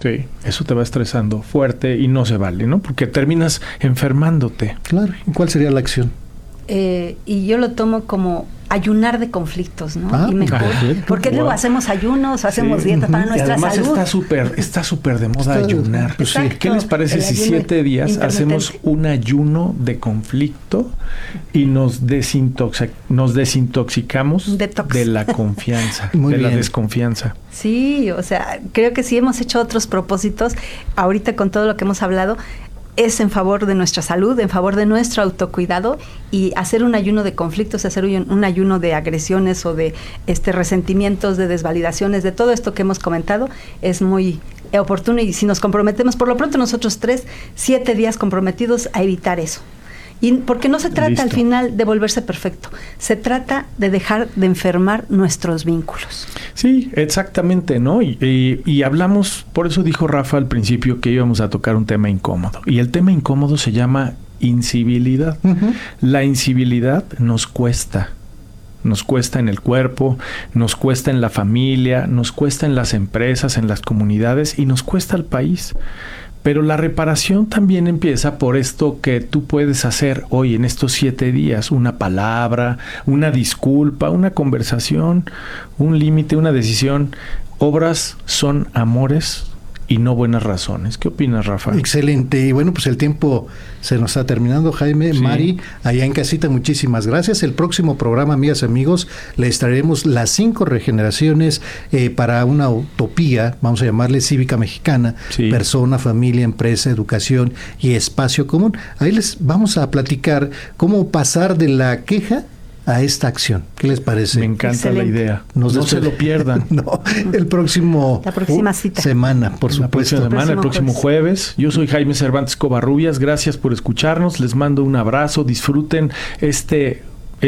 Sí, eso te va estresando fuerte y no se vale, ¿no? Porque terminas enfermándote. Claro. ¿Y cuál sería la acción? Y yo lo tomo como ayunar de conflictos, ¿no? Ah, y mejor. perfecto. Porque luego hacemos ayunos, hacemos dietas para Y nuestra además salud. está súper de moda ayunar. Pues sí. Exacto. ¿Qué les parece El si ayuno 7 días intermitente. hacemos un ayuno de conflicto y nos desintoxicamos Detox. de la confianza, Muy de la bien. desconfianza? Sí, o sea, creo que sí hemos hecho otros propósitos. Ahorita con todo lo que hemos hablado, es en favor de nuestra salud, en favor de nuestro autocuidado, y hacer un ayuno de conflictos, hacer un ayuno de agresiones o de resentimientos, de desvalidaciones, de todo esto que hemos comentado, es muy oportuno. Y si nos comprometemos, por lo pronto nosotros 7 días comprometidos a evitar eso. Y porque no se trata Listo. al final de volverse perfecto, se trata de dejar de enfermar nuestros vínculos. Sí, exactamente, ¿no? Y hablamos, por eso dijo Rafa al principio que íbamos a tocar un tema incómodo. Y el tema incómodo se llama incivilidad. Uh-huh. La incivilidad nos cuesta. Nos cuesta en el cuerpo, nos cuesta en la familia, nos cuesta en las empresas, en las comunidades y nos cuesta al país. Pero la reparación también empieza por esto que tú puedes hacer hoy en estos 7 días. Una palabra, una disculpa, una conversación, un límite, una decisión. Obras son amores y no buenas razones. ¿Qué opinas, Rafa? Excelente. Y bueno, pues el tiempo se nos está terminando, Jaime. Sí. Mari, allá en casita, muchísimas gracias. El próximo programa, amigas y amigos, les traeremos las 5 regeneraciones para una utopía, vamos a llamarle cívica mexicana, Sí. persona, familia, empresa, educación y espacio común. Ahí les vamos a platicar cómo pasar de la queja a esta acción. ¿Qué les parece? Me encanta Excelente. la idea. Nos No se despedimos. lo pierdan. No, la próxima cita. semana, por La supuesto. próxima semana, el próximo próximo jueves. Yo soy Jaime Cervantes Covarrubias. Gracias por escucharnos. Les mando un abrazo. Disfruten este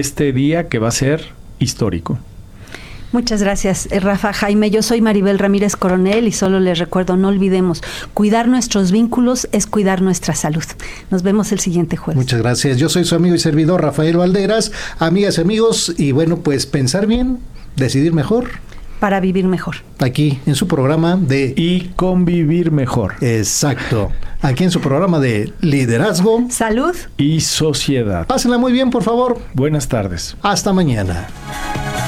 día que va a ser histórico. Muchas gracias, Rafa. Jaime, yo soy Maribel Ramírez Coronel y solo les recuerdo, no olvidemos, cuidar nuestros vínculos es cuidar nuestra salud. Nos vemos el siguiente jueves. Muchas gracias. Yo soy su amigo y servidor Rafael Valderas. Amigas y amigos, y bueno, pues pensar bien, decidir mejor, Para vivir mejor. aquí en su programa de... Y convivir mejor. Exacto. Aquí en su programa de liderazgo. Salud. Y sociedad. Pásenla muy bien, por favor. Buenas tardes. Hasta mañana.